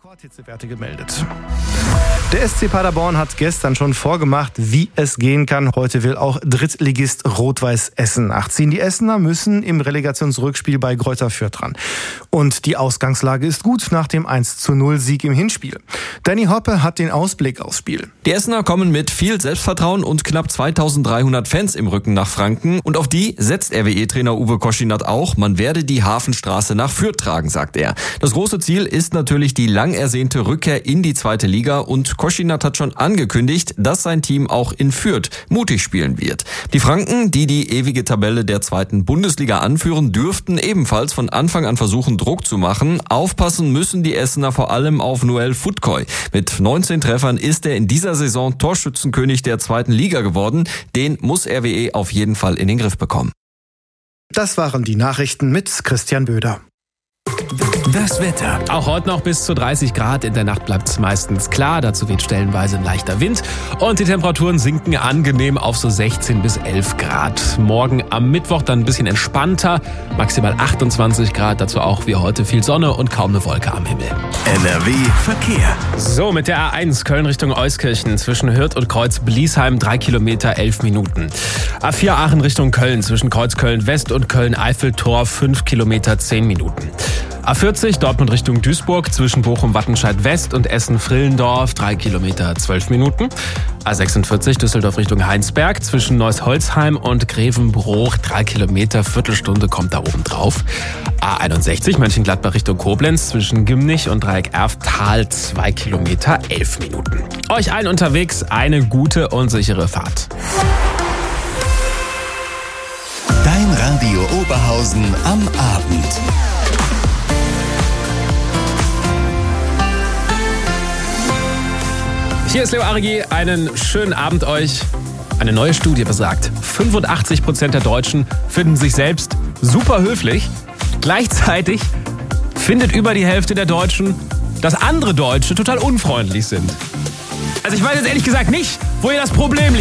Rekordhitzewerte gemeldet. Der SC Paderborn hat gestern schon vorgemacht, wie es gehen kann. Heute will auch Drittligist Rot-Weiß Essen nachziehen. Die Essener müssen im Relegationsrückspiel bei Greuther Fürth ran. Und die Ausgangslage ist gut nach dem 1:0-Sieg im Hinspiel. Danny Hoppe hat den Ausblick aufs Spiel. Die Essener kommen mit viel Selbstvertrauen und knapp 2300 Fans im Rücken nach Franken. Und auf die setzt RWE-Trainer Uwe Koschinat auch. Man werde die Hafenstraße nach Fürth tragen, sagt er. Das große Ziel ist natürlich die lang ersehnte Rückkehr in die zweite Liga. Und Koschinat hat schon angekündigt, dass sein Team auch in Fürth mutig spielen wird. Die Franken, die die ewige Tabelle der zweiten Bundesliga anführen, dürften ebenfalls von Anfang an versuchen, Druck zu machen. Aufpassen müssen die Essener vor allem auf Noel Futkoy. Mit 19 Treffern ist er in dieser Saison Torschützenkönig der zweiten Liga geworden. Den muss RWE auf jeden Fall in den Griff bekommen. Das waren die Nachrichten mit Christian Böder. Das Wetter. Auch heute noch bis zu 30 Grad. In der Nacht bleibt es meistens klar. Dazu weht stellenweise ein leichter Wind. Und die Temperaturen sinken angenehm auf so 16 bis 11 Grad. Morgen am Mittwoch dann ein bisschen entspannter. Maximal 28 Grad. Dazu auch wie heute viel Sonne und kaum eine Wolke am Himmel. NRW Verkehr. So, mit der A1 Köln Richtung Euskirchen zwischen Hürth und Kreuz-Bliesheim 3 Kilometer 11 Minuten. A4 Aachen Richtung Köln zwischen Kreuz Köln West und Köln-Eiffeltor 5 Kilometer 10 Minuten. A40 Dortmund Richtung Duisburg zwischen Bochum-Wattenscheid West und Essen-Frillendorf 3 Kilometer 12 Minuten. A46 Düsseldorf Richtung Heinsberg zwischen Neuss-Holzheim und Grevenbroich 3 Kilometer, Viertelstunde kommt da oben drauf. A61 Mönchengladbach Richtung Koblenz zwischen Gimnich und Dreieck-Erftal 2 Kilometer 11 Minuten. Euch allen unterwegs eine gute und sichere Fahrt. Dein Radio Oberhausen am Abend. Hier ist Leo Arigi, einen schönen Abend euch. Eine neue Studie besagt, 85% der Deutschen finden sich selbst super höflich. Gleichzeitig findet über die Hälfte der Deutschen, dass andere Deutsche total unfreundlich sind. Also ich weiß jetzt ehrlich gesagt nicht, wo hier das Problem liegt.